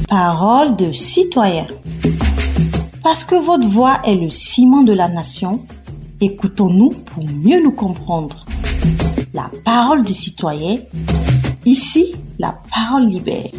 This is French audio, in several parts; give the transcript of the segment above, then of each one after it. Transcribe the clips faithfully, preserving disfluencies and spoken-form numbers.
Parole de citoyen. Parce que votre voix est le ciment de la nation, écoutons-nous pour mieux nous comprendre. La parole du citoyen, ici, la parole libère.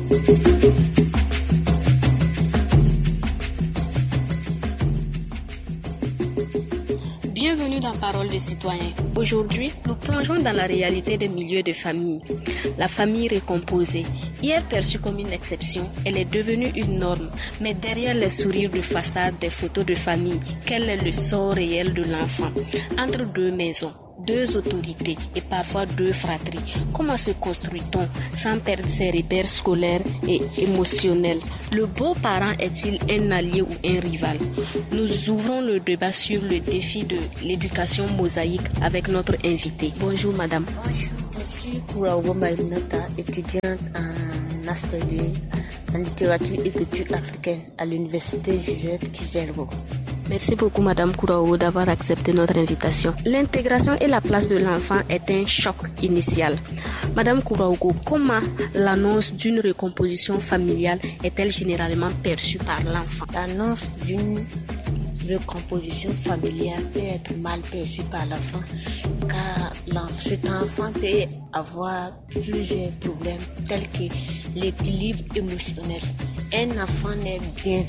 Bienvenue dans Parole des citoyens. Aujourd'hui, nous plongeons dans la réalité des milieux de famille. La famille recomposée. Hier perçue comme une exception, elle est devenue une norme. Mais derrière les sourires de façade des photos de famille, quel est le sort réel de l'enfant? Entre deux maisons, deux autorités et parfois deux fratries, comment se construit-on sans perdre ses repères scolaires et émotionnels? Le beau-parent est-il un allié ou un rival? Nous ouvrons le débat sur le défi de l'éducation mosaïque avec notre invité. Bonjour madame. Bonjour, je suis Kouraogo Maïmounata, étudiante en master deux en littérature et culture africaine à l'université Joseph Kizerbo. Merci beaucoup Madame Kouraogo d'avoir accepté notre invitation. L'intégration et la place de l'enfant est un choc initial. Madame Kouraogo, comment l'annonce d'une recomposition familiale est-elle généralement perçue par l'enfant? L'annonce d'une recomposition familiale peut être mal perçue par l'enfant car cet enfant peut avoir plusieurs problèmes tels que l'équilibre émotionnel. Un enfant n'est bien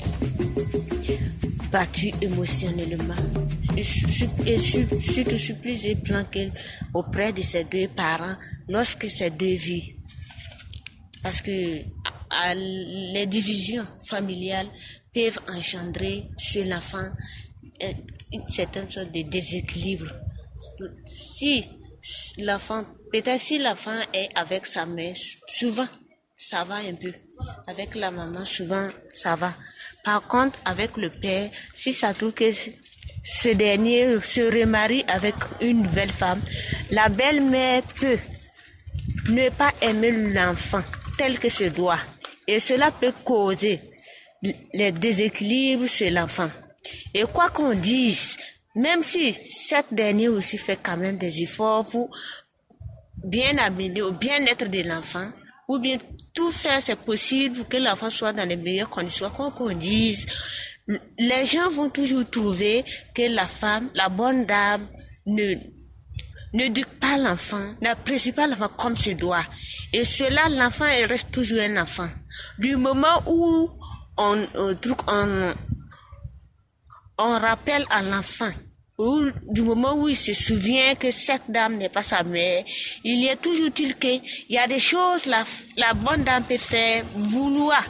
battu émotionnellement et surtout sur plusieurs plans auprès de ses deux parents lorsque ces deux vivent. Parce que à, les divisions familiales peuvent engendrer chez l'enfant une certaine sorte de déséquilibre. Si l'enfant, peut-être si l'enfant est avec sa mère, souvent ça va un peu. Avec la maman, souvent ça va. Par contre, avec le père, si ça trouve que ce dernier se remarie avec une nouvelle femme, la belle-mère peut ne pas aimer l'enfant tel que se doit. Et cela peut causer les déséquilibres chez l'enfant. Et quoi qu'on dise, même si cette dernière aussi fait quand même des efforts pour bien amener au bien-être de l'enfant, ou bien tout faire, c'est possible pour que l'enfant soit dans les meilleures conditions. Quoi qu'on dise, les gens vont toujours trouver que la femme, la bonne dame, ne n'éduque pas l'enfant, n'apprécie pas l'enfant comme se doit. Et cela, l'enfant, il reste toujours un enfant. Du moment où on, on, on, on rappelle à l'enfant, ou du moment où il se souvient que cette dame n'est pas sa mère, il y a toujours il qu'il y a des choses la, la bonne dame peut faire vouloir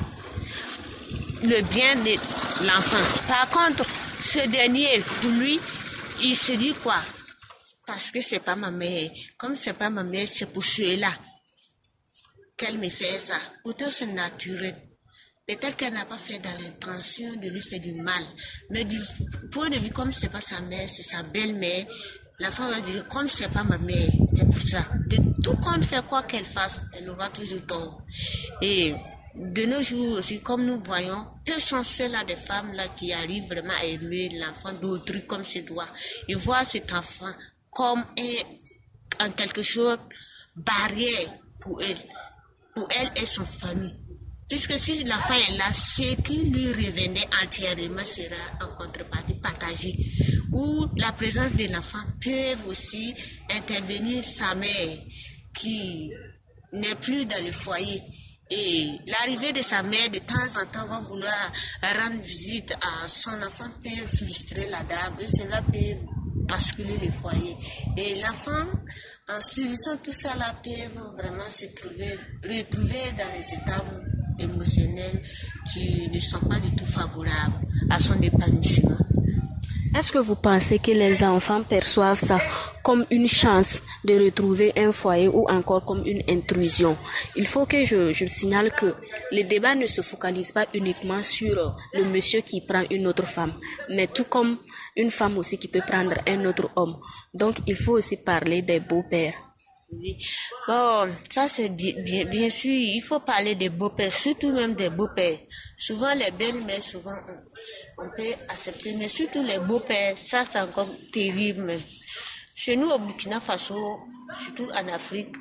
le bien de l'enfant. Par contre, ce dernier, pour lui, il se dit quoi? Parce que c'est pas ma mère. Comme c'est pas ma mère, c'est pour cela qu'elle me fait ça. Pourtant, c'est naturel. Peut-être qu'elle n'a pas fait dans l'intention de lui faire du mal. Mais du point de vue, comme c'est pas sa mère, c'est sa belle-mère, la femme va dire, comme c'est pas ma mère, c'est pour ça. De tout compte fait quoi qu'elle fasse, elle aura toujours tort. Et de nos jours aussi, comme nous voyons, peu sont ceux-là des femmes-là qui arrivent vraiment à élever l'enfant d'autrui comme se doit. Ils voient cet enfant comme un, en quelque chose barrière pour elle, pour elle et son famille. Puisque si l'enfant est là, ce qui lui revenait entièrement sera en contrepartie partagée. Ou la présence de l'enfant peut aussi intervenir sa mère qui n'est plus dans le foyer. Et l'arrivée de sa mère de temps en temps va vouloir rendre visite à son enfant peut frustrer la dame et cela peut basculer le foyer. Et l'enfant, en subissant tout ça, là, peut vraiment se trouver, retrouver dans les états émotionnels qui ne sont pas du tout favorables à son épanouissement. Est-ce que vous pensez que les enfants perçoivent ça comme une chance de retrouver un foyer ou encore comme une intrusion? Il faut que je, je signale que le débat ne se focalise pas uniquement sur le monsieur qui prend une autre femme, mais tout comme une femme aussi qui peut prendre un autre homme. Donc, il faut aussi parler des beaux-pères. Oui. Bon, ça c'est bien, bien sûr, il faut parler des beaux-pères, surtout même des beaux-pères. Souvent les belles-mères, souvent on, on peut accepter, mais surtout les beaux-pères, ça c'est encore terrible même. Chez nous au Burkina Faso, surtout en Afrique,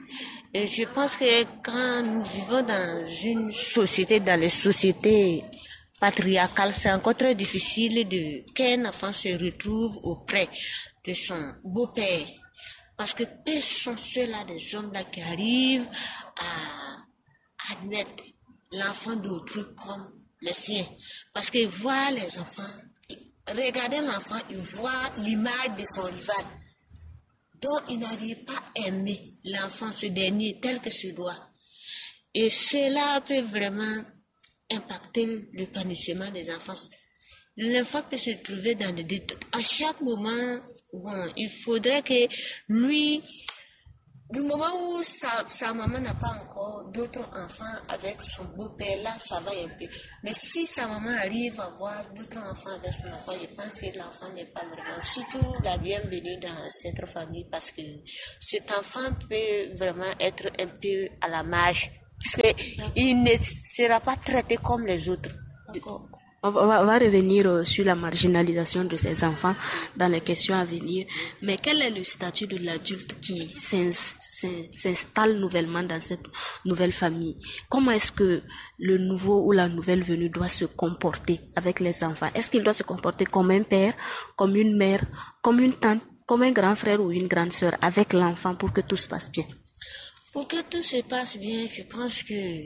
Et je pense que quand nous vivons dans une société, dans les sociétés patriarcales, c'est encore très difficile de qu'un enfant se retrouve auprès de son beau-père. Parce que peu sont ceux-là, des hommes-là qui arrivent à admettre l'enfant d'autrui comme le sien. Parce qu'ils voient les enfants, regardez l'enfant, ils voient l'image de son rival. Donc, ils n'arrivent pas à aimer l'enfant, ce dernier, tel que se doit. Et cela peut vraiment impacter l'épanouissement des enfants. L'enfant peut se trouver dans des détours. À chaque moment, bon, il faudrait que lui, du moment où sa, sa maman n'a pas encore d'autres enfants avec son beau-père, là, ça va un peu. Mais si sa maman arrive à avoir d'autres enfants avec son enfant, je pense que l'enfant n'est pas vraiment, surtout la bienvenue dans cette famille, parce que cet enfant peut vraiment être un peu à la marge, puisqu'il ne sera pas traité comme les autres. D'accord. On va, on va revenir sur la marginalisation de ces enfants dans les questions à venir. Mais quel est le statut de l'adulte qui s'installe nouvellement dans cette nouvelle famille? Comment est-ce que le nouveau ou la nouvelle venue doit se comporter avec les enfants? Est-ce qu'il doit se comporter comme un père, comme une mère, comme une tante, comme un grand frère ou une grande sœur avec l'enfant pour que tout se passe bien? Pour que tout se passe bien, je pense que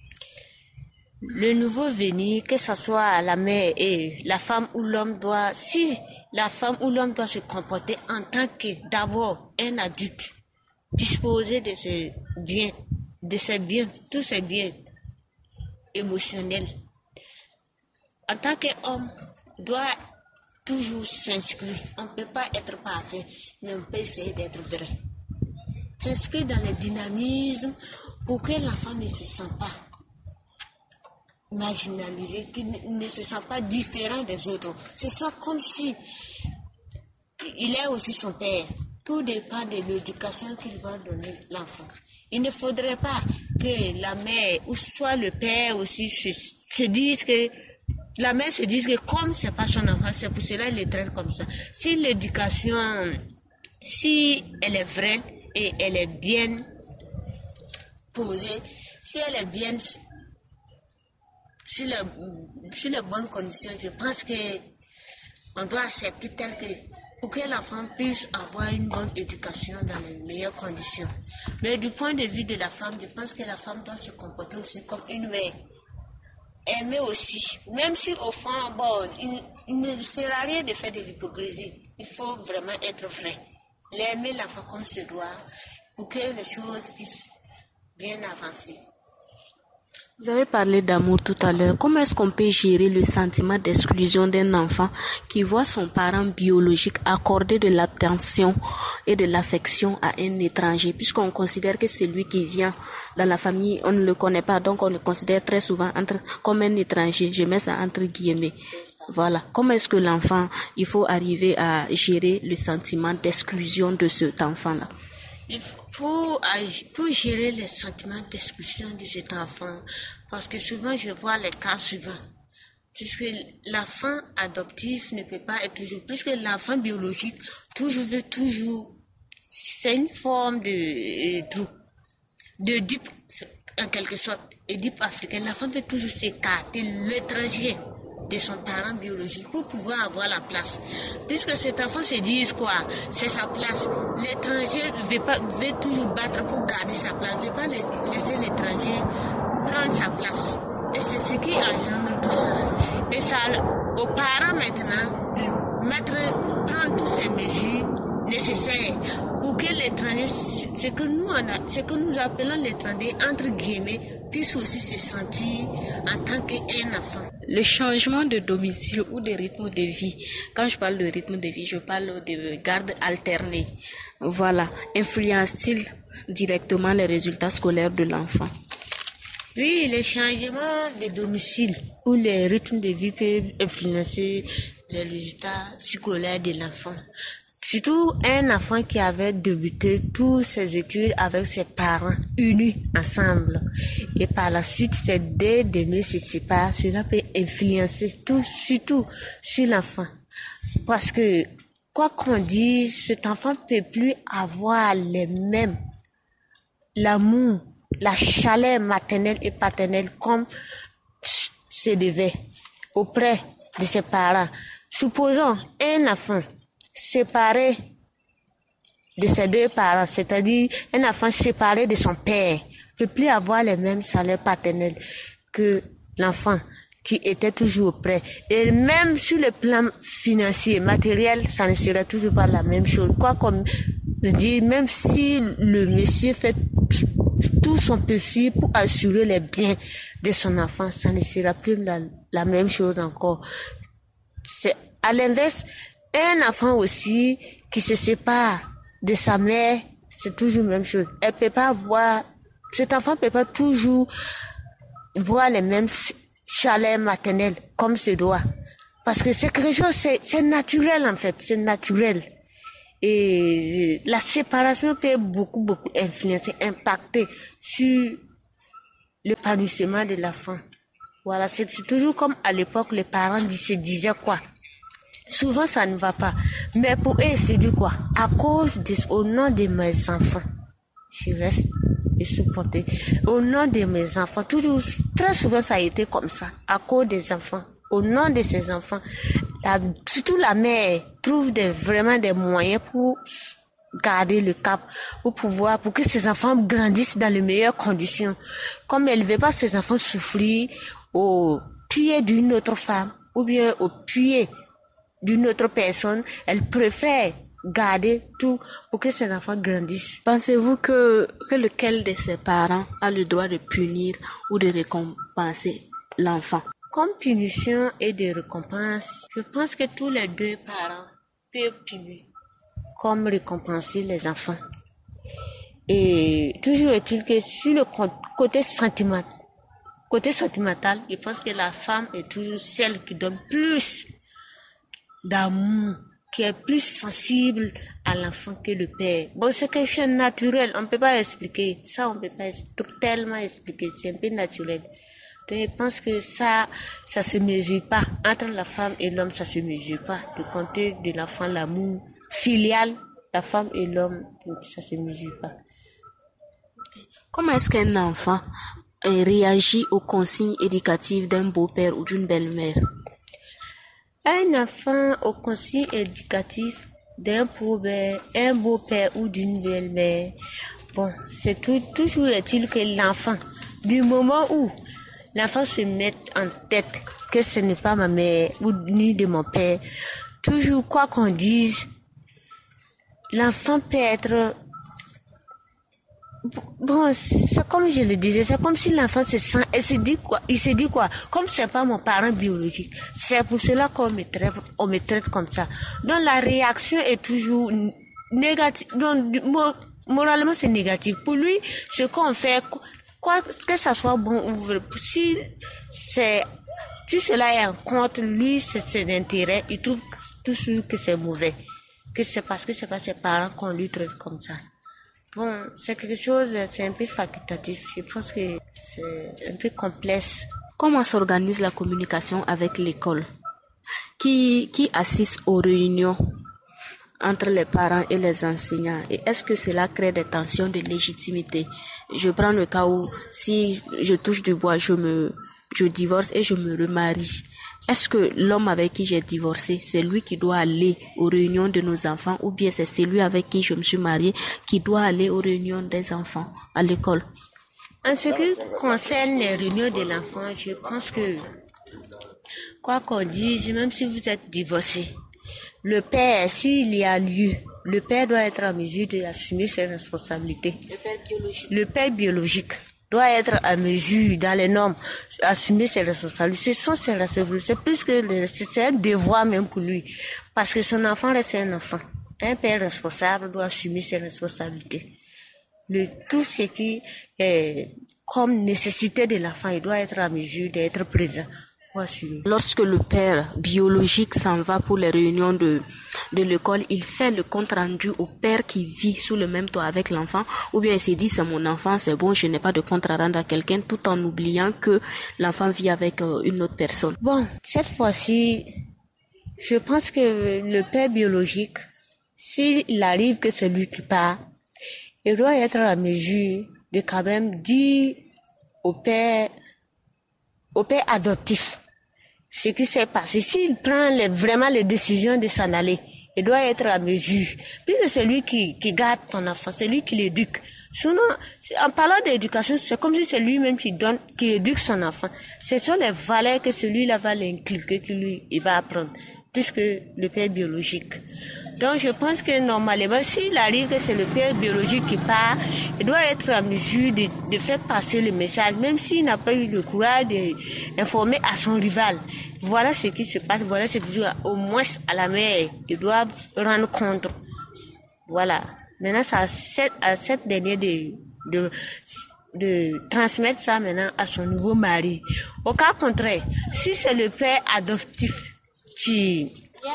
le nouveau venu, que ce soit la mère et la femme ou l'homme doit, si la femme ou l'homme doit se comporter en tant que d'abord un adulte, disposer de ses biens, de ses biens, tous ses biens émotionnels. En tant qu'homme, doit toujours s'inscrire. On ne peut pas être parfait, mais on peut essayer d'être vrai. S'inscrire dans le dynamisme pour que l'enfant ne se sente pas marginalisé, qu'il ne se sent pas différent des autres. C'est ça comme si il est aussi son père. Tout dépend de l'éducation qu'il va donner l'enfant. Il ne faudrait pas que la mère ou soit le père aussi se, se dise que la mère se dise que comme c'est pas son enfant, c'est pour cela qu'il le traite comme ça. Si l'éducation, si elle est vraie et elle est bien posée, si elle est bien Sur les, sur les bonnes conditions, je pense qu'on doit accepter tel que, pour que l'enfant puisse avoir une bonne éducation dans les meilleures conditions. Mais du point de vue de la femme, je pense que la femme doit se comporter aussi comme une mère. Aimer aussi, même si au fond, bon, il, il ne sert à rien de faire de l'hypocrisie. Il faut vraiment être vrai. L'aimer l'enfant comme se doit, pour que les choses puissent bien avancer. Vous avez parlé d'amour tout à l'heure. Comment est-ce qu'on peut gérer le sentiment d'exclusion d'un enfant qui voit son parent biologique accorder de l'attention et de l'affection à un étranger, puisqu'on considère que c'est lui qui vient dans la famille, on ne le connaît pas, donc on le considère très souvent entre, comme un étranger. Je mets ça entre guillemets. Voilà. Comment est-ce que l'enfant, il faut arriver à gérer le sentiment d'exclusion de cet enfant-là? Il faut, pour gérer les sentiments d'expulsion de cet enfant, parce que souvent je vois les cas suivants, puisque l'enfant adoptif ne peut pas être toujours, puisque l'enfant biologique toujours veut toujours, c'est une forme de, de, de dip, en quelque sorte, Édipe africain, l'enfant veut toujours s'écarter l'étranger de son parent biologique pour pouvoir avoir la place. Puisque cet enfant se dit quoi? C'est sa place. L'étranger veut, pas, veut toujours battre pour garder sa place, ne veut pas laisser l'étranger prendre sa place. Et c'est ce qui engendre tout ça. Et ça, aux parents maintenant, de mettre, prendre toutes ces mesures nécessaires pour que l'étranger, ce que nous, on a, ce que nous appelons l'étranger, entre guillemets, puisse aussi se sentir en tant qu'un enfant. Le changement de domicile ou de rythme de vie, quand je parle de rythme de vie, je parle de garde alternée. Voilà, influence-t-il directement les résultats scolaires de l'enfant? Oui, le changement de domicile ou les rythmes de vie peuvent influencer les résultats scolaires de l'enfant. Surtout un enfant qui avait débuté toutes ses études avec ses parents unis ensemble. Et par la suite, ces deux demi se séparent. Cela peut influencer tout, surtout sur l'enfant. Parce que, quoi qu'on dise, cet enfant ne peut plus avoir les mêmes l'amour, la chaleur maternelle et paternelle comme se devait auprès de ses parents. Supposons un enfant séparé de ses deux parents, c'est-à-dire un enfant séparé de son père, ne peut plus avoir les mêmes salaires paternels que l'enfant qui était toujours auprès. Et même sur le plan financier, matériel, ça ne sera toujours pas la même chose. Quoi qu'on dit, même si le monsieur fait tout son possible pour assurer les biens de son enfant, ça ne sera plus la, la même chose encore. C'est à l'inverse, un enfant aussi qui se sépare de sa mère, c'est toujours la même chose. Elle peut pas voir, cet enfant peut pas toujours voir les mêmes chaleurs maternelles comme se doit. Parce que c'est quelque chose, c'est, c'est naturel en fait, c'est naturel. Et la séparation peut beaucoup, beaucoup influencer, impacter sur l'épanouissement de l'enfant. Voilà, c'est, c'est toujours comme à l'époque, les parents se disaient quoi? Souvent, ça ne va pas. Mais pour eux, c'est du quoi? À cause de, au nom de mes enfants, je reste et supporter. Au nom de mes enfants, toujours, très souvent, ça a été comme ça. À cause des enfants. Au nom de ces enfants, la, surtout la mère trouve des, vraiment des moyens pour garder le cap, pour pouvoir, pour que ses enfants grandissent dans les meilleures conditions. Comme elle ne veut pas ses enfants souffrir au pied d'une autre femme, ou bien au pied d'une autre personne, elle préfère garder tout pour que ses enfants grandissent. Pensez-vous que, que lequel de ses parents a le droit de punir ou de récompenser l'enfant? Comme punition et de récompense, je pense que tous les deux parents peuvent punir comme récompenser les enfants. Et toujours est-il que sur le côté sentimental, côté sentimental, je pense que la femme est toujours celle qui donne plus d'amour, qui est plus sensible à l'enfant que le père. Bon, c'est quelque chose de naturel, on ne peut pas expliquer. Ça, on ne peut pas tellement expliquer, c'est un peu naturel. Donc, je pense que ça, ça se mesure pas. Entre la femme et l'homme, ça se mesure pas. Le côté de l'enfant, l'amour filial, la femme et l'homme, ça se mesure pas. Comment est-ce qu'un enfant réagit aux consignes éducatives d'un beau-père ou d'une belle-mère? Un enfant aux consignes éducatives d'un beau-père, un beau-père ou d'une belle-mère, bon, c'est tout, toujours est-il que l'enfant, du moment où l'enfant se met en tête que ce n'est pas ma mère ou ni de mon père, toujours quoi qu'on dise, l'enfant peut être... Bon, c'est comme je le disais, c'est comme si l'enfant se sent, et se dit quoi, il se dit quoi, comme c'est pas mon parent biologique, c'est pour cela qu'on me traite, on me traite comme ça. Donc la réaction est toujours négative, donc moralement c'est négatif. Pour lui, ce qu'on fait, quoi, que ça soit bon ou vrai, si c'est, si cela est en contre lui, c'est ses intérêts, il trouve toujours que c'est mauvais, que c'est parce que c'est pas ses parents qu'on lui traite comme ça. Bon, c'est quelque chose, c'est un peu facultatif. Je pense que c'est un peu complexe. Comment s'organise la communication avec l'école? Qui, qui assiste aux réunions entre les parents et les enseignants? Et est-ce que cela crée des tensions de légitimité? Je prends le cas où si je touche du bois, je me, je divorce et je me remarie. Est-ce que l'homme avec qui j'ai divorcé, c'est lui qui doit aller aux réunions de nos enfants ou bien c'est celui avec qui je me suis mariée qui doit aller aux réunions des enfants à l'école? En ce qui concerne les réunions de l'enfant, je pense que, quoi qu'on dise, même si vous êtes divorcé, le père, s'il y a lieu, le père doit être en mesure d'assumer ses responsabilités. Le père biologique. Le père biologique doit être à mesure, dans les normes, assumer ses responsabilités. Ce sont ses responsabilités. C'est plus que, c'est un devoir même pour lui. Parce que son enfant reste un enfant. Un père responsable doit assumer ses responsabilités. Le, tout ce qui est comme nécessité de l'enfant, il doit être à mesure d'être présent. Lorsque le père biologique s'en va pour les réunions de, de l'école, il fait le compte rendu au père qui vit sous le même toit avec l'enfant, ou bien il se dit c'est mon enfant, c'est bon, je n'ai pas de compte à rendre à quelqu'un, tout en oubliant que l'enfant vit avec euh, une autre personne. Bon, cette fois-ci, je pense que le père biologique, s'il arrive que c'est lui qui part, il doit être à mesure de quand même dire au père, au père adoptif ce qui s'est passé. S'il prend les, vraiment les décisions de s'en aller, il doit être à mesure. Puisque c'est lui qui, qui garde ton enfant, c'est lui qui l'éduque. Sinon, en parlant d'éducation, c'est comme si c'est lui-même qui donne, qui éduque son enfant. Ce sont les valeurs que celui-là va l'inculquer, que lui, il va apprendre, puisque le père biologique. Donc, je pense que normalement, s'il arrive que c'est le père biologique qui part, il doit être en mesure de, de faire passer le message, même s'il n'a pas eu le courage d'informer à son rival. Voilà ce qui se passe, voilà ce qui se passe. Au moins, à la mère, il doit rendre compte. Voilà. Maintenant, c'est à cette, à cette dernière de, de, de transmettre ça maintenant à son nouveau mari. Au cas contraire, si c'est le père adoptif qui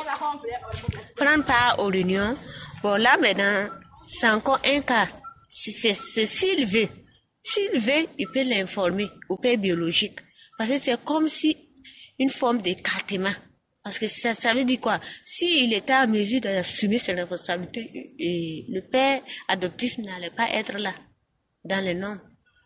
prend part aux réunions, bon là maintenant, c'est encore un cas. C'est, c'est s'il veut. S'il veut, il peut l'informer au père biologique. Parce que c'est comme si une forme d'écartement. Parce que ça, ça veut dire quoi? S'il était en mesure d'assumer ses responsabilités, et le père adoptif n'allait pas être là, dans les normes.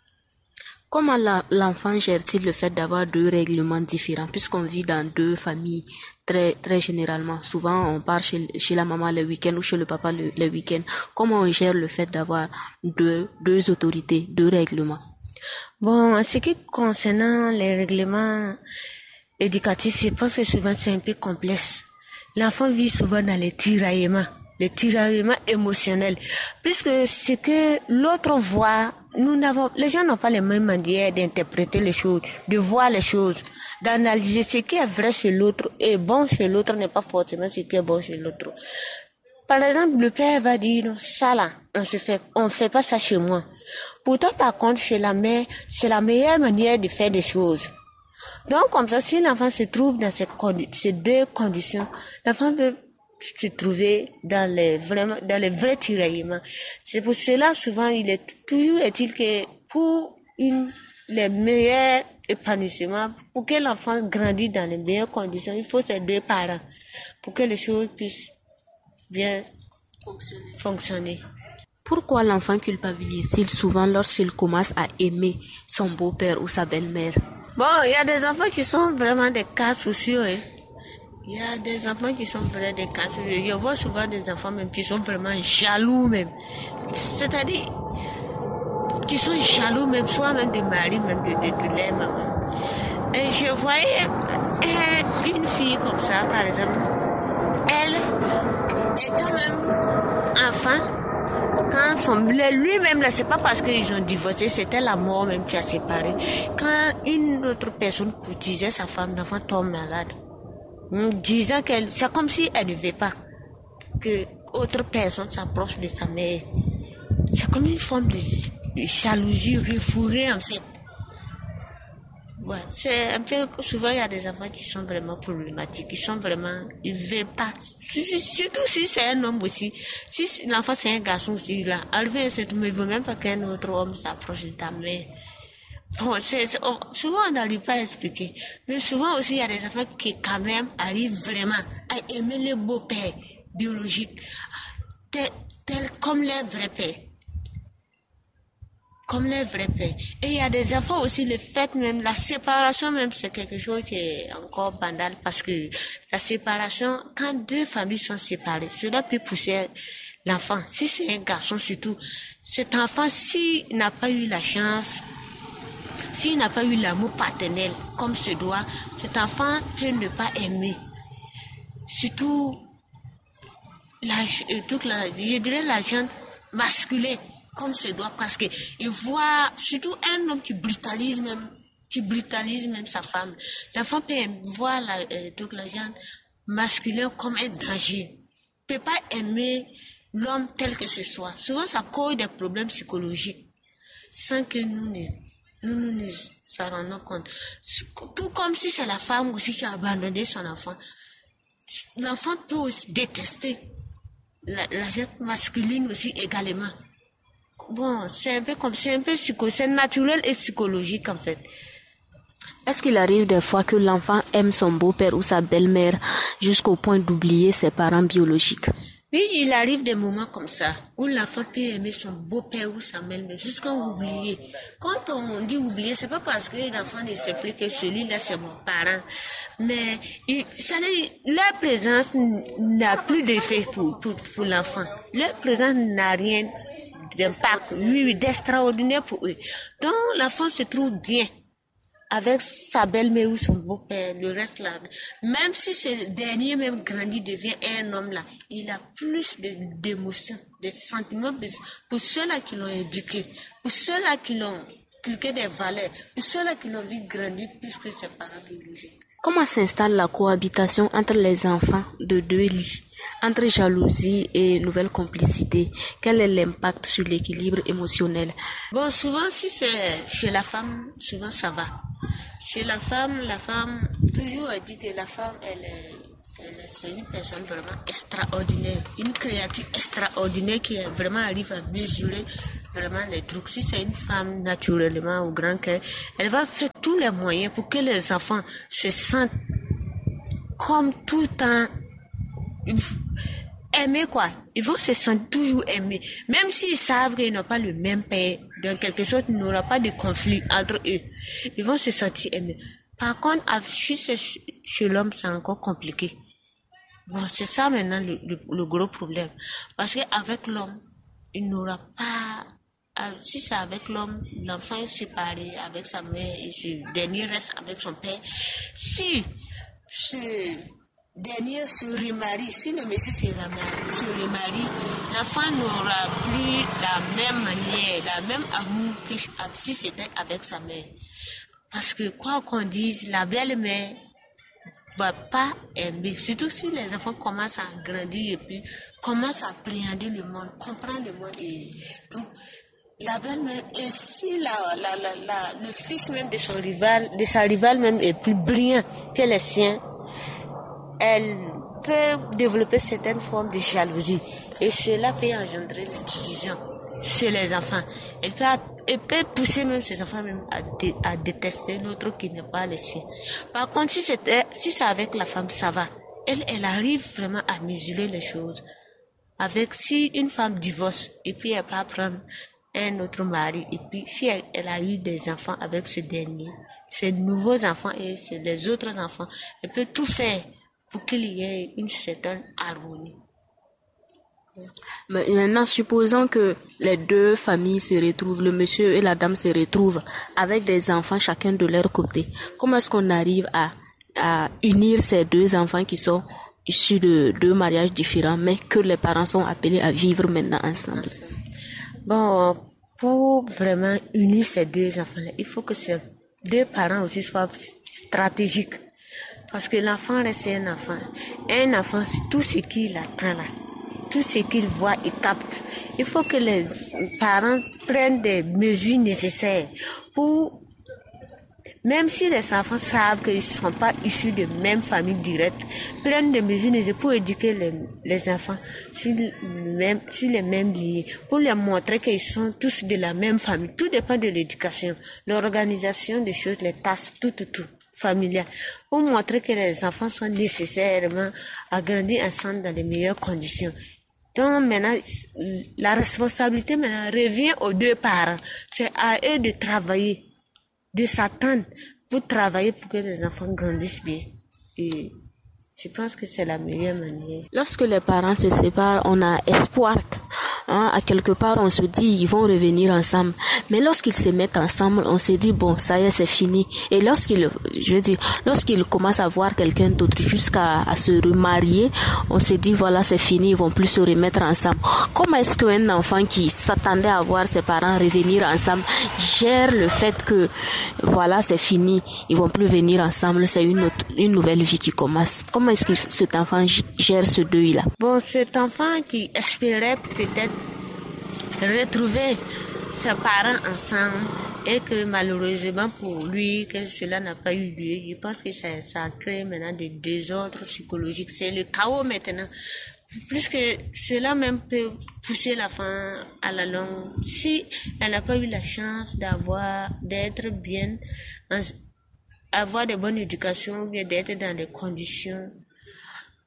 Comment la, l'enfant gère-t-il le fait d'avoir deux règlements différents, puisqu'on vit dans deux familles très très généralement? Souvent, on part chez, chez la maman le week-end ou chez le papa le, le week-end. Comment on gère le fait d'avoir deux, deux autorités, deux règlements? Bon, en ce qui concerne les règlements éducatif, je pense que souvent c'est un peu complexe. L'enfant vit souvent dans les tiraillements, les tiraillements émotionnels. Puisque ce que l'autre voit, nous n'avons, les gens n'ont pas les mêmes manières d'interpréter les choses, de voir les choses, d'analyser ce qui est vrai chez l'autre et bon chez l'autre n'est pas forcément ce qui est bon chez l'autre. Par exemple, le père va dire, non, ça là, on se fait, on fait pas ça chez moi. Pourtant, par contre, chez la mère, c'est la meilleure manière de faire des choses. Donc, comme ça, si l'enfant se trouve dans ces, condi- ces deux conditions, l'enfant peut se trouver dans les vraiment, dans les vrais tiraillements. C'est pour cela, souvent, il est toujours est-il que pour une, les meilleurs épanouissements, pour que l'enfant grandisse dans les meilleures conditions, il faut ces deux parents, pour que les choses puissent bien fonctionner. fonctionner. Pourquoi l'enfant culpabilise-t-il souvent lorsqu'il commence à aimer son beau-père ou sa belle-mère? Bon, il y a des enfants qui sont vraiment des cas sociaux, hein. Il y a des enfants qui sont vraiment des cas sociaux. Je vois souvent des enfants même qui sont vraiment jaloux même. C'est-à-dire, qui sont jaloux même, soit même des maris, même de, de, de leur maman. Et je voyais euh, une fille comme ça, par exemple. Elle, étant même enfant, quand son lui-même là, c'est pas parce qu'ils ont divorcé, c'était la mort même qui a séparé. Quand une autre personne courtisait sa femme, l'enfant tombe malade, disant qu'elle, c'est comme si elle ne veut pas que autre personne s'approche de sa mère. C'est comme une forme de jalousie refourrée en fait. Ouais, c'est un peu, souvent il y a des enfants qui sont vraiment problématiques, qui sont vraiment, ils veulent pas, surtout si c'est un homme aussi, si l'enfant c'est un garçon aussi, là, arrivé, c'est, mais il veut même pas qu'un autre homme s'approche de ta mère. Bon, c'est, c'est, on, souvent on n'arrive pas à expliquer, mais souvent aussi il y a des enfants qui quand même arrivent vraiment à aimer le beau-père biologique, tel, tel comme leur vrai père. Comme les vrais pères. Et il y a des enfants aussi, le fait même, la séparation même, c'est quelque chose qui est encore banal parce que la séparation, quand deux familles sont séparées, cela peut pousser l'enfant. Si c'est un garçon surtout, cet enfant, s'il n'a pas eu la chance, s'il n'a pas eu l'amour paternel comme se doit, cet enfant peut ne pas aimer. Surtout, la, toute la, je dirais la gente masculine. Comme se doit, parce que il voit surtout un homme qui brutalise même, qui brutalise même sa femme. L'enfant peut voir la, euh, toute la gente masculin comme un danger. Il peut pas aimer l'homme tel que ce soit. Souvent, ça cause des problèmes psychologiques, sans que nous ne, nous, nous nous en rendons compte. Tout comme si c'est la femme aussi qui a abandonné son enfant. L'enfant peut aussi détester la, la gente masculine aussi également. Bon, c'est un peu comme, c'est un peu psycho, c'est naturel et psychologique en fait. Est-ce qu'il arrive des fois que l'enfant aime son beau-père ou sa belle-mère jusqu'au point d'oublier ses parents biologiques? Oui, il arrive des moments comme ça, où l'enfant peut aimer son beau-père ou sa belle-mère, jusqu'à oublier. Quand on dit oublier, c'est pas parce que l'enfant ne sait plus que celui-là c'est mon parent. Mais, il, ça, leur présence n'a plus d'effet pour, pour, pour l'enfant. Leur présence n'a rien d'impact, oui, oui, d'extraordinaire pour eux. Donc, l'enfant se trouve bien avec sa belle-mère ou son beau-père, le reste là. Même si ce dernier même grandit, devient un homme là, il a plus d'émotions, de sentiments pour ceux-là qui l'ont éduqué, pour ceux-là qui l'ont inculqué des valeurs, pour ceux-là qui l'ont vu grandir plus que ses parents biologiques. Comment s'installe la cohabitation entre les enfants de deux lits, entre jalousie et nouvelle complicité? Quel est l'impact sur l'équilibre émotionnel? Bon, souvent, si c'est chez la femme, souvent ça va. Chez la femme, la femme, toujours on dit que la femme, elle est, elle est, c'est une personne vraiment extraordinaire, une créature extraordinaire qui vraiment arrive à mesurer vraiment les trucs. Si c'est une femme naturellement au grand cœur, elle va faire tous les moyens pour que les enfants se sentent comme tout le temps aimés, quoi. Ils vont se sentir toujours aimés. Même s'ils savent qu'ils n'ont pas le même père, dans quelque chose, il n'y aura pas de conflit entre eux. Ils vont se sentir aimés. Par contre, si c'est chez l'homme, c'est encore compliqué. Bon, c'est ça maintenant le, le, le gros problème. Parce qu'avec l'homme, il n'aura pas... Si c'est avec l'homme, l'enfant est séparé avec sa mère et ce dernier reste avec son père. Si ce dernier se remarie, si le monsieur se remarie, se remarie, l'enfant n'aura plus la même manière, la même amour que si c'était avec sa mère. Parce que quoi qu'on dise, la belle-mère va pas aimer, surtout si les enfants commencent à grandir et puis commencent à appréhender le monde, comprendre le monde et tout. La belle-mère, et si la, la, la, la, le fils même de son rival, de sa rivale même est plus brillant que les siens, elle peut développer certaines formes de jalousie. Et cela peut engendrer la division chez les enfants. Elle peut, elle peut pousser même ses enfants même à, dé, à détester l'autre qui n'est pas le sien. Par contre, si c'était, si c'est avec la femme, ça va. Elle, elle arrive vraiment à mesurer les choses. Avec, si une femme divorce, et puis elle peut prendre un autre mari, et puis si elle, elle a eu des enfants avec ce dernier, ces nouveaux enfants et les autres enfants, elle peut tout faire pour qu'il y ait une certaine harmonie. Mais maintenant, supposons que les deux familles se retrouvent, le monsieur et la dame se retrouvent avec des enfants chacun de leur côté. Comment est-ce qu'on arrive à, à unir ces deux enfants qui sont issus de deux mariages différents, mais que les parents sont appelés à vivre maintenant ensemble? Bon, pour vraiment unir ces deux enfants-là, il faut que ces deux parents aussi soient stratégiques. Parce que l'enfant reste un enfant. Un enfant, c'est tout ce qu'il attend là. Tout ce qu'il voit, il capte. Il faut que les parents prennent des mesures nécessaires pour, même si les enfants savent qu'ils ne sont pas issus de même famille directe, prennent des mesures nécessaires pour éduquer les, les enfants sur, même, sur les mêmes liens, pour leur montrer qu'ils sont tous de la même famille. Tout dépend de l'éducation, l'organisation des choses, les tâches, tout, tout, tout. Familial, pour montrer que les enfants sont nécessairement à grandir ensemble dans les meilleures conditions. Donc maintenant, la responsabilité maintenant revient aux deux parents. C'est à eux de travailler, de s'attendre pour travailler pour que les enfants grandissent bien. Et je pense que c'est la meilleure manière. Lorsque les parents se séparent, on a espoir. Hein, à quelque part, on se dit ils vont revenir ensemble. Mais lorsqu'ils se mettent ensemble, on se dit bon, ça y est, c'est fini. Et lorsqu'ils, je veux dire, lorsqu'ils commencent à voir quelqu'un d'autre jusqu'à à se remarier, on se dit voilà, c'est fini, ils vont plus se remettre ensemble. Comment est-ce qu'un enfant qui s'attendait à voir ses parents revenir ensemble gère le fait que voilà, c'est fini, ils vont plus venir ensemble, c'est une autre, une nouvelle vie qui commence. Comment est-ce que cet enfant gère ce deuil-là? Bon, cet enfant qui espérait peut-être retrouver ses parents ensemble et que malheureusement pour lui, que cela n'a pas eu lieu, je pense que ça, ça crée maintenant des désordres psychologiques. C'est le chaos maintenant. Puisque cela même peut pousser l'enfant à la longue. Si elle n'a pas eu la chance d'avoir, d'être bien, avoir de bonnes éducations ou bien d'être dans des conditions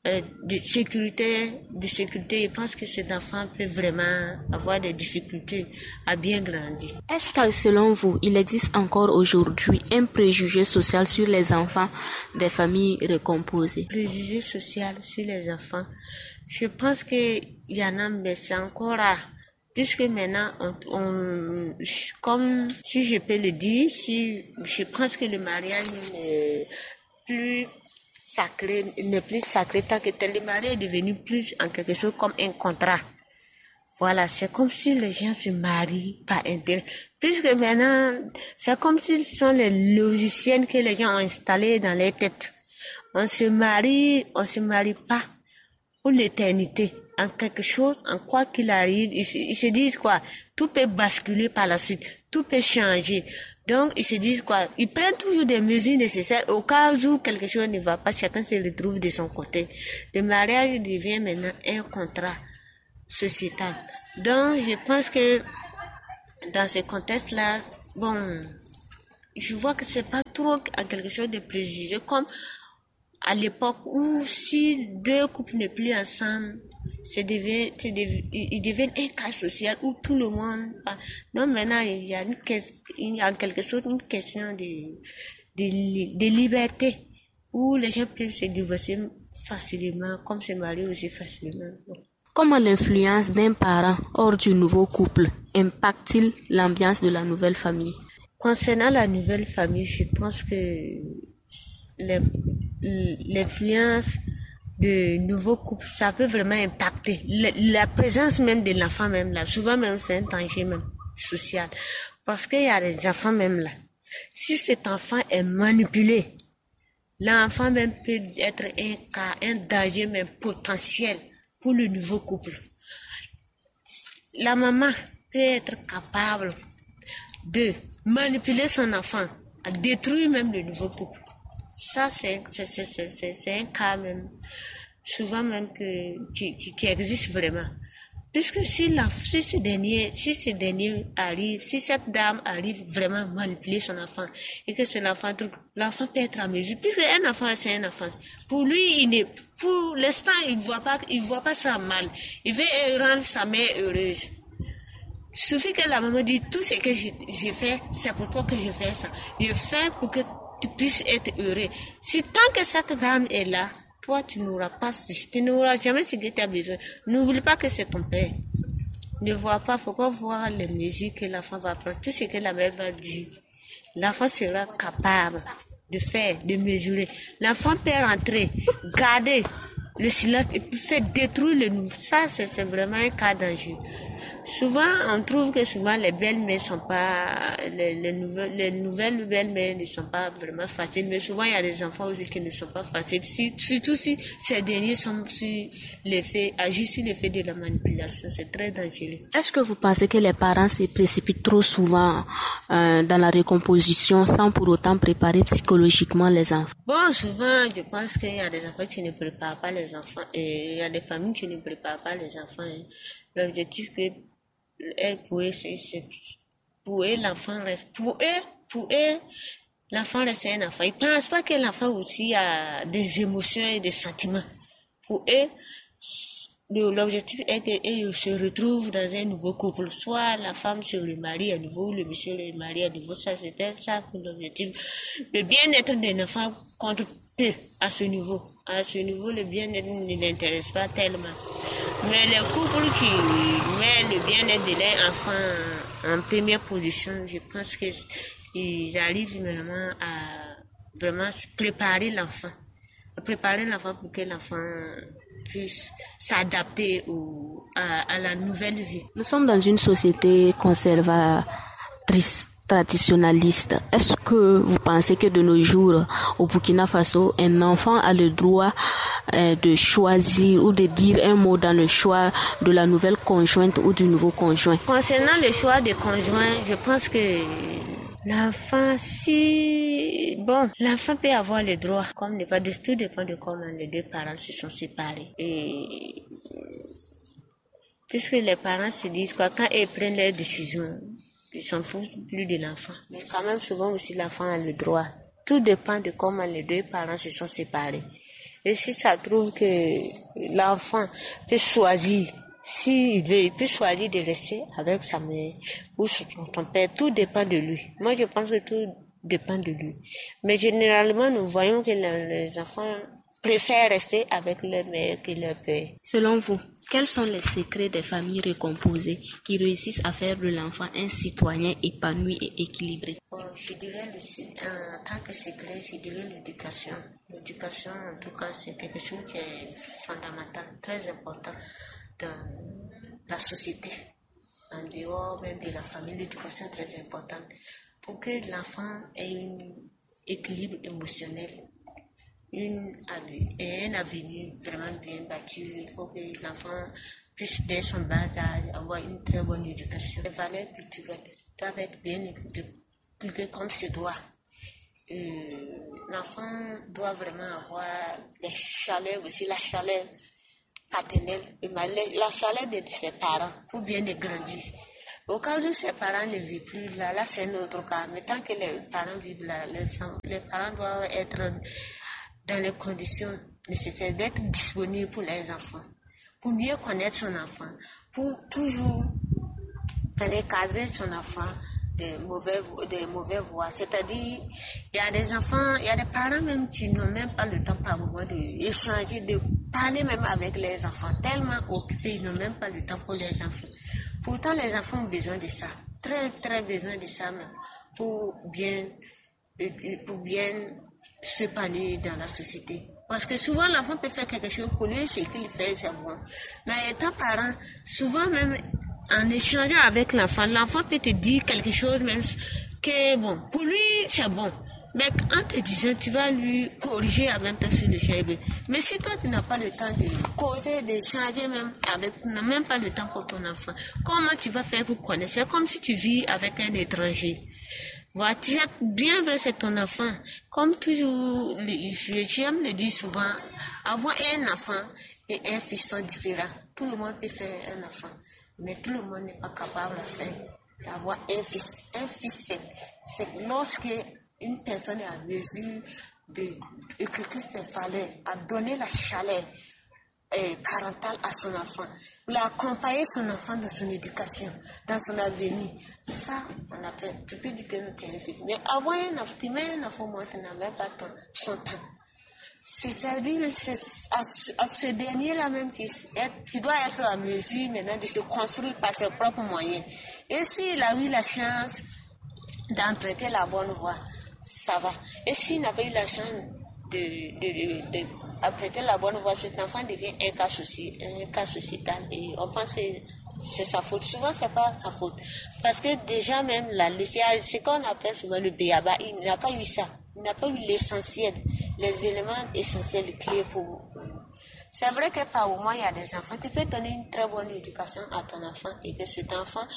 euh, de sécurité, de sécurité, je pense que cet enfant peut vraiment avoir des difficultés à bien grandir. Est-ce que selon vous, il existe encore aujourd'hui un préjugé social sur les enfants des familles recomposées? Préjugé social sur les enfants, je pense qu'il y en a, mais c'est encore rare. Puisque maintenant, on, on, comme si je peux le dire, si, je pense que le mariage n'est plus sacré, n'est plus sacré tant que tel. Le mariage est devenu plus en quelque chose comme un contrat. Voilà, c'est comme si les gens se marient par intérêt. Puisque maintenant, c'est comme si ce sont les logiciels que les gens ont installés dans les têtes. On se marie, on se marie pas pour l'éternité. En quelque chose, en quoi qu'il arrive, ils se, ils se disent quoi? Tout peut basculer par la suite. Tout peut changer. Donc, ils se disent quoi? Ils prennent toujours des mesures nécessaires au cas où quelque chose ne va pas. Chacun se retrouve de son côté. Le mariage devient maintenant un contrat sociétal. Donc, je pense que dans ce contexte-là, bon, je vois que c'est pas trop en quelque chose de préjugé, comme à l'époque où si deux couples ne plus ensemble, c'est devient, c'est devient, ils deviennent un cas social où tout le monde, non, maintenant, il y a une question, il y a en quelque sorte une question de, de, de liberté, où les gens peuvent se divorcer facilement, comme se marier aussi facilement. Comment l'influence d'un parent hors du nouveau couple impacte-t-il l'ambiance de la nouvelle famille? Concernant la nouvelle famille, je pense que l'influence de nouveaux couples, ça peut vraiment impacter la, la présence même de l'enfant même là. Souvent même c'est un danger même social, parce qu'il y a des enfants même là. Si cet enfant est manipulé, l'enfant même peut être un cas, un danger même potentiel pour le nouveau couple. La maman peut être capable de manipuler son enfant, à détruire même le nouveau couple. Ça, c'est, c'est, c'est, c'est, c'est un cas même, souvent même que, qui, qui, qui existe vraiment. Puisque si la, si ce dernier, si ce dernier arrive, si cette dame arrive vraiment à manipuler son enfant, et que c'est l'enfant, l'enfant peut être à mesure, puisque un enfant, c'est un enfant. Pour lui, il n'est, pour l'instant, il voit pas, il voit pas ça mal. Il veut rendre sa mère heureuse. Il suffit que la maman dise tout ce que j'ai, j'ai fait, c'est pour toi que je fais ça. Je fais pour que tu puisses être heureux. Si tant que cette dame est là, toi, tu n'auras pas, tu n'auras jamais ce que tu as besoin. N'oublie pas que c'est ton père. Ne vois pas, faut pas voir les mesures que l'enfant va prendre. Tout ce que la mère va dire, l'enfant sera capable de faire, de mesurer. L'enfant peut rentrer, garder le silence et puis faire détruire le nouveau. Ça, c'est, c'est vraiment un cas dangereux. Souvent, on trouve que souvent les belles-mères sont pas, les, les nouvelles, les nouvelles belles-mères ne sont pas vraiment faciles, mais souvent il y a des enfants aussi qui ne sont pas faciles, si, surtout si ces derniers sont sur l'effet, agissent sur l'effet de la manipulation, c'est très dangereux. Est-ce que vous pensez que les parents se précipitent trop souvent euh, dans la recomposition sans pour autant préparer psychologiquement les enfants? Bon, souvent, je pense qu'il y a des enfants qui ne préparent pas les enfants et il y a des familles qui ne préparent pas les enfants. Hein. L'objectif que pour eux, c'est, c'est pour eux, l'enfant reste, pour eux, pour eux, l'enfant reste un enfant. Ils pensent pas que l'enfant aussi a des émotions et des sentiments. Pour eux, l'objectif est qu'ils se retrouvent dans un nouveau couple. Soit la femme se remarie à nouveau, le monsieur se remarie à nouveau. Ça, c'était ça pour l'objectif. Le bien-être d'un enfant compte peu à ce niveau. À ce niveau, le bien-être ne l'intéresse pas tellement. Mais les couples qui mettent le bien-être de leur enfant en première position, je pense qu'ils arrivent vraiment à vraiment préparer l'enfant. À préparer l'enfant pour que l'enfant puisse s'adapter au, à, à la nouvelle vie. Nous sommes dans une société conservatrice, traditionnaliste. Est-ce que vous pensez que de nos jours, au Burkina Faso, un enfant a le droit euh, de choisir ou de dire un mot dans le choix de la nouvelle conjointe ou du nouveau conjoint? Concernant le choix des conjoints, je pense que l'enfant, si, bon, l'enfant peut avoir le droit, comme n'est pas de tout dépend de comment les deux parents se sont séparés. Et, puisque les parents se disent quoi, quand ils prennent leurs décisions, ils s'en foutent plus de l'enfant. Mais quand même, souvent aussi, l'enfant a le droit. Tout dépend de comment les deux parents se sont séparés. Et si ça trouve que l'enfant peut choisir, s'il veut, il peut choisir de rester avec sa mère ou son père, tout dépend de lui. Moi, je pense que tout dépend de lui. Mais généralement, nous voyons que les enfants préfèrent rester avec leur mère que leur père. Selon vous, quels sont les secrets des familles recomposées qui réussissent à faire de l'enfant un citoyen épanoui et équilibré? Bon, je dirais, le, en tant que secret, je dirais l'éducation. L'éducation, en tout cas, c'est quelque chose qui est fondamental, très important dans la société. En dehors même de la famille, l'éducation est très importante pour que l'enfant ait un équilibre émotionnel. Une, un avenir vraiment bien bâti. Il faut que l'enfant puisse, dès son bas âge, avoir une très bonne éducation. Les valeurs culturelles doivent être bien inculquées comme se doit. Euh, l'enfant doit vraiment avoir des chaleurs aussi, la chaleur paternelle, la chaleur de ses parents pour bien les grandir. Au cas où ses parents ne vivent plus là, là c'est un autre cas. Mais tant que les parents vivent là, les, les parents doivent être dans les conditions nécessaires, d'être disponibles pour les enfants, pour mieux connaître son enfant, pour toujours recadrer son enfant des mauvais, des mauvais voies. C'est-à-dire, il y a des enfants, il y a des parents même qui n'ont même pas le temps par moment d'échanger, de parler même avec les enfants, tellement occupés, ils n'ont même pas le temps pour les enfants. Pourtant, les enfants ont besoin de ça, très très besoin de ça même, pour bien, pour bien s'épanouir dans la société. Parce que souvent, l'enfant peut faire quelque chose pour lui, c'est qu'il fait, c'est bon. Mais étant parent, souvent même, en échangeant avec l'enfant, l'enfant peut te dire quelque chose même que, bon, pour lui, c'est bon. Mais en te disant, tu vas lui corriger avant de se le changer. Mais si toi, tu n'as pas le temps de causer, de changer même avec, tu n'as même pas le temps pour ton enfant, comment tu vas faire pour connaître? C'est comme si tu vis avec un étranger. Voilà, tu sais bien vrai, c'est ton enfant. Comme toujours, j'aime le dire souvent, avoir un enfant et un fils sont différents. Tout le monde peut faire un enfant, mais tout le monde n'est pas capable de faire, d'avoir un fils. Un fils, c'est, c'est lorsque une personne est à mesure de écrire ses valeurs, à donner la chaleur eh, parentale à son enfant, l'accompagner son enfant dans son éducation, dans son avenir. Ça, on appelle, tu peux dire que nous t'es un fils. Mais avoir un enfant, tu mets un enfant, moi, tu n'as même pas ton, son temps. C'est-à-dire, c'est à, à ce dernier-là même qui, qui doit être à mesure maintenant de se construire par ses propres moyens. Et s'il a eu la chance d'emprunter la bonne voie, ça va. Et s'il n'a pas eu la chance de, de, de, de emprunter la bonne voie, cet enfant devient un cas, soci, un cas sociétal. Et on pense que c'est sa faute. Souvent, c'est pas sa faute. Parce que déjà même, la, ce qu'on appelle souvent le béaba, il n'a pas eu ça. Il n'a pas eu l'essentiel, les éléments essentiels, clés pour... C'est vrai que par moment, il y a des enfants. Tu peux donner une très bonne éducation à ton enfant et que cet enfant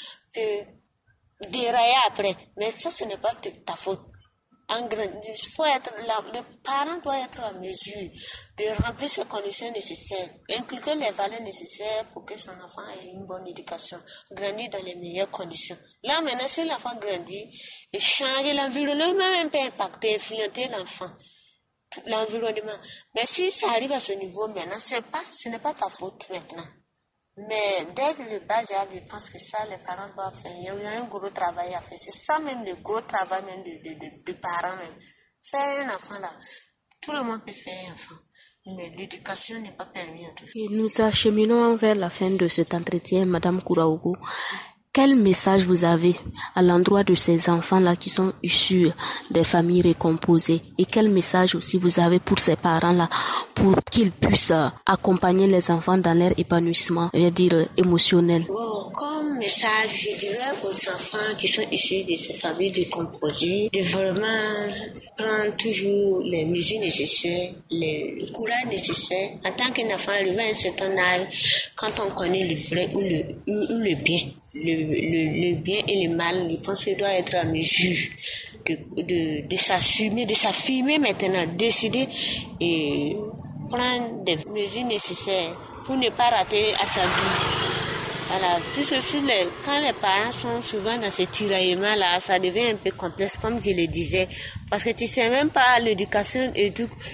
peut dérailler après. Mais ça, ce n'est pas ta faute. En grand, il faut être là, le parent doit être en mesure de remplir ces conditions nécessaires, inculquer les valeurs nécessaires pour que son enfant ait une bonne éducation, grandir dans les meilleures conditions. Là, maintenant, si l'enfant grandit, et changer l'environnement, même peut impacter, influencer l'enfant, l'environnement. Mais si ça arrive à ce niveau maintenant, c'est pas, ce n'est pas ta faute maintenant. Mais dès le bas âge, je pense que ça, les parents doivent faire. Il y a un gros travail à faire. C'est ça même le gros travail même de, de, de, de parents même. Faire un enfant là, tout le monde peut faire un enfant. Mais l'éducation n'est pas permise en tout cas. Et nous acheminons vers la fin de cet entretien, Madame Kouraougou. Quel message vous avez à l'endroit de ces enfants-là qui sont issus des familles recomposées? Et quel message aussi vous avez pour ces parents-là pour qu'ils puissent accompagner les enfants dans leur épanouissement, je veux dire, émotionnel? Bon, comme message, je dirais aux enfants qui sont issus de ces familles recomposées de vraiment prendre toujours les mesures nécessaires, le courage nécessaire. En tant qu'enfant arrivé à un certain âge, quand on connaît le vrai ou le, ou, ou le bien, Le, le, le bien et le mal, je pense qu'il doit être en mesure de, de, de s'assumer, de s'affirmer maintenant, décider et prendre des mesures nécessaires pour ne pas rater à sa vie. Voilà, puisque sur les, quand les parents sont souvent dans ces tiraillements-là, ça devient un peu complexe, comme je le disais, parce que tu sais même pas l'éducation et tout.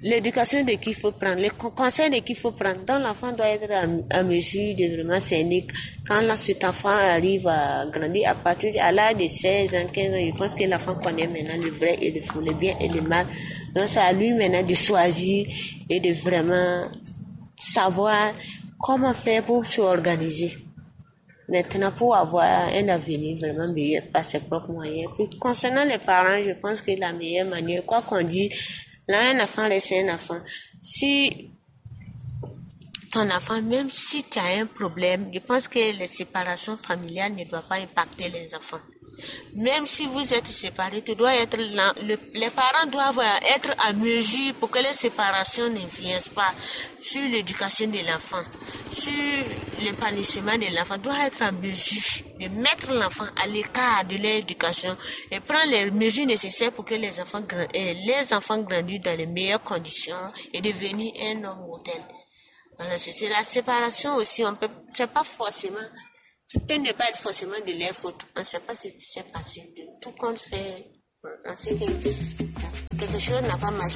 l'éducation de qui il faut prendre, les conseils de qui il faut prendre. Donc l'enfant doit être à, à mesure de vraiment s'aider. Quand là, cet enfant arrive à grandir à partir à l'âge de seize ans, quinze ans, je pense que l'enfant connaît maintenant le vrai et le faux, le bien et le mal. Donc c'est à lui maintenant de choisir et de vraiment savoir comment faire pour s'organiser. Maintenant, pour avoir un avenir vraiment meilleur par ses propres moyens. Puis, concernant les parents, je pense que la meilleure manière, quoi qu'on dise, là, un enfant reste un enfant. Si ton enfant, même si tu as un problème, je pense que les séparations familiales ne doivent pas impacter les enfants. Même si vous êtes séparés, tu dois être là, le, les parents doivent être à mesure pour que les séparations n'influencent pas sur l'éducation de l'enfant, sur l'épanouissement de l'enfant. Doit être à mesure de mettre l'enfant à l'écart de l'éducation et prendre les mesures nécessaires pour que les enfants, les enfants grandissent dans les meilleures conditions et devenir un homme modèle. Voilà, c'est la séparation aussi. On peut, c'est pas forcément. Ça peut ne pas être forcément de leur faute. On ne sait pas ce qui s'est passé. De tout compte fait, on sait que quelque chose n'a pas marché.